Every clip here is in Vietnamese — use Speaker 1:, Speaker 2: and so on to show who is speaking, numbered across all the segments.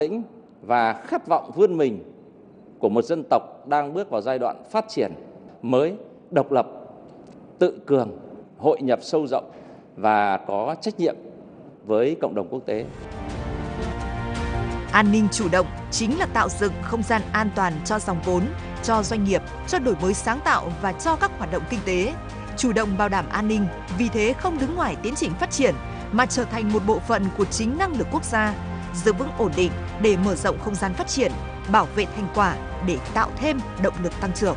Speaker 1: lĩnh và khát vọng vươn mình của một dân tộc đang bước vào giai đoạn phát triển mới, độc lập, tự cường, hội nhập sâu rộng và có trách nhiệm với cộng đồng quốc tế.
Speaker 2: An ninh chủ động chính là tạo dựng không gian an toàn cho dòng vốn, cho doanh nghiệp, cho đổi mới sáng tạo và cho các hoạt động kinh tế. Chủ động bảo đảm an ninh, vì thế không đứng ngoài tiến trình phát triển mà trở thành một bộ phận của chính năng lực quốc gia, giữ vững ổn định để mở rộng không gian phát triển, bảo vệ thành quả để tạo thêm động lực tăng trưởng.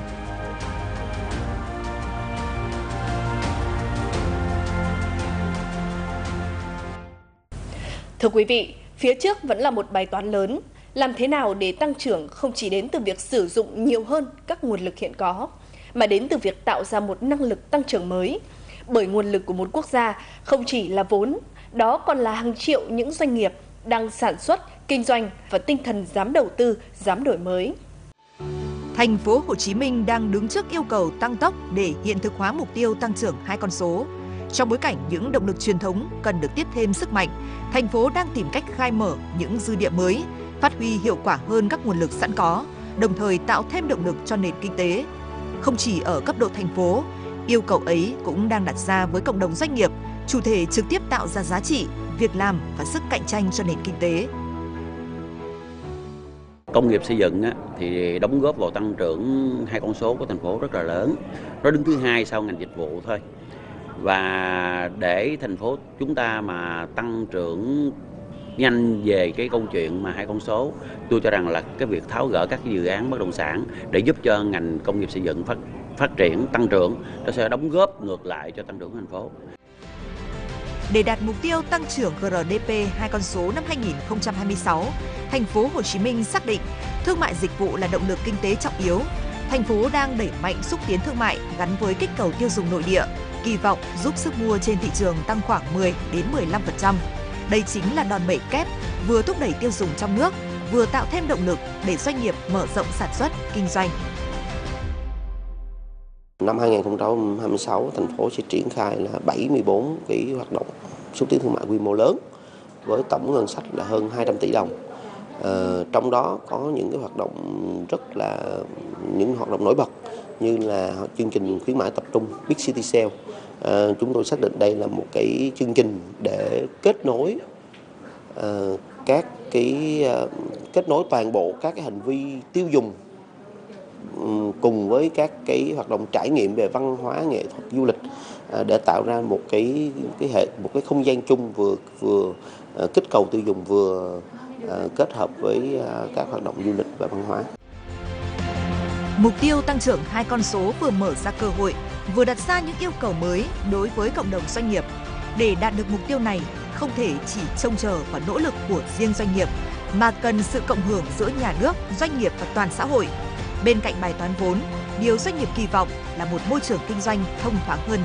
Speaker 3: Thưa quý vị, phía trước vẫn là một bài toán lớn. Làm thế nào để tăng trưởng không chỉ đến từ việc sử dụng nhiều hơn các nguồn lực hiện có, mà đến từ việc tạo ra một năng lực tăng trưởng mới. Bởi nguồn lực của một quốc gia không chỉ là vốn, đó còn là hàng triệu những doanh nghiệp đang sản xuất, kinh doanh và tinh thần dám đầu tư, dám đổi mới.
Speaker 2: Thành phố Hồ Chí Minh đang đứng trước yêu cầu tăng tốc để hiện thực hóa mục tiêu tăng trưởng 2 con số. Trong bối cảnh những động lực truyền thống cần được tiếp thêm sức mạnh, thành phố đang tìm cách khai mở những dư địa mới, phát huy hiệu quả hơn các nguồn lực sẵn có, đồng thời tạo thêm động lực cho nền kinh tế. Không chỉ ở cấp độ thành phố, yêu cầu ấy cũng đang đặt ra với cộng đồng doanh nghiệp, chủ thể trực tiếp tạo ra giá trị, việc làm và sức cạnh tranh cho nền kinh tế.
Speaker 4: Công nghiệp xây dựng thì đóng góp vào tăng trưởng 2 con số của thành phố rất là lớn. Nó đứng thứ 2 sau ngành dịch vụ thôi. Và để thành phố chúng ta mà tăng trưởng nhanh về cái câu chuyện mà 2 con số, tôi cho rằng là cái việc tháo gỡ các dự án bất động sản để giúp cho ngành công nghiệp xây dựng phát triển, tăng trưởng, nó sẽ đóng góp ngược lại cho tăng trưởng của thành phố.
Speaker 2: Để đạt mục tiêu tăng trưởng GRDP 2 con số năm 2026, thành phố Hồ Chí Minh xác định thương mại dịch vụ là động lực kinh tế trọng yếu. Thành phố đang đẩy mạnh xúc tiến thương mại gắn với kích cầu tiêu dùng nội địa, kỳ vọng giúp sức mua trên thị trường tăng khoảng 10 đến 15%. Đây chính là đòn bẩy kép vừa thúc đẩy tiêu dùng trong nước, vừa tạo thêm động lực để doanh nghiệp mở rộng sản xuất, kinh doanh.
Speaker 5: Năm 2026, thành phố sẽ triển khai là 74 cái hoạt động xúc tiến thương mại quy mô lớn với tổng ngân sách là hơn 200 tỷ đồng. Trong đó có những cái hoạt động rất là những hoạt động nổi bật như là chương trình khuyến mãi tập trung Big City Sale. Chúng tôi xác định đây là một cái chương trình để kết nối kết nối toàn bộ các cái hành vi tiêu dùng cùng với các cái hoạt động trải nghiệm về văn hóa, nghệ thuật, du lịch để tạo ra một cái không gian chung vừa kích cầu tiêu dùng vừa kết hợp với các hoạt động du lịch và văn hóa.
Speaker 2: Mục tiêu tăng trưởng 2 con số vừa mở ra cơ hội, vừa đặt ra những yêu cầu mới đối với cộng đồng doanh nghiệp. Để đạt được mục tiêu này, không thể chỉ trông chờ vào nỗ lực của riêng doanh nghiệp, mà cần sự cộng hưởng giữa nhà nước, doanh nghiệp và toàn xã hội. Bên cạnh bài toán vốn, điều doanh nghiệp kỳ vọng là một môi trường kinh doanh thông thoáng hơn.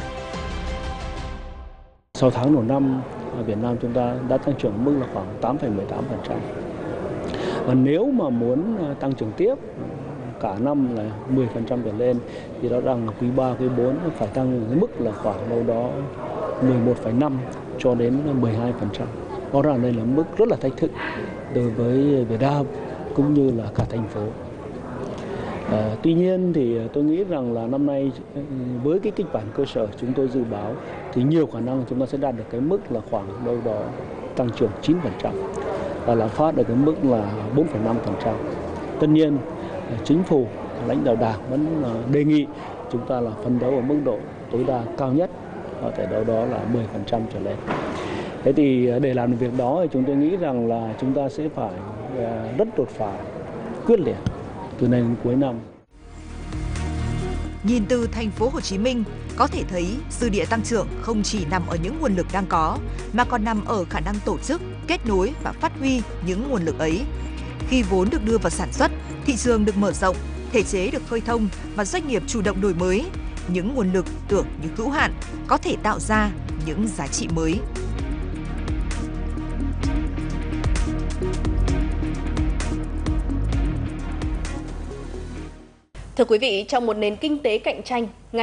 Speaker 6: 6 tháng đầu năm, ở Việt Nam chúng ta đã tăng trưởng mức là khoảng 8,18%. Và nếu mà muốn tăng trưởng tiếp cả năm là 10% trở lên thì rõ ràng là quý 3, quý 4 phải tăng cái mức là khoảng đâu đó 11,5 cho đến 12%. Rõ ràng đây là mức rất là thách thức đối với Việt Nam cũng như là cả thành phố. Tuy nhiên thì tôi nghĩ rằng là năm nay với cái kịch bản cơ sở chúng tôi dự báo thì nhiều khả năng chúng ta sẽ đạt được cái mức là khoảng đâu đó tăng trưởng 9% và lạm phát ở cái mức là 4,5%. Tất nhiên chính phủ, lãnh đạo đảng vẫn đề nghị chúng ta là phấn đấu ở mức độ tối đa cao nhất có thể đâu đó là 10% trở lên. Thế thì để làm được việc đó thì chúng tôi nghĩ rằng là chúng ta sẽ phải rất đột phá, quyết liệt từ nay đến cuối năm.
Speaker 2: Nhìn từ thành phố Hồ Chí Minh, có thể thấy dư địa tăng trưởng không chỉ nằm ở những nguồn lực đang có, mà còn nằm ở khả năng tổ chức, kết nối và phát huy những nguồn lực ấy. Khi vốn được đưa vào sản xuất, thị trường được mở rộng, thể chế được khơi thông và doanh nghiệp chủ động đổi mới, những nguồn lực tưởng như hữu hạn có thể tạo ra những giá trị mới.
Speaker 3: Thưa quý vị, trong một nền kinh tế cạnh tranh,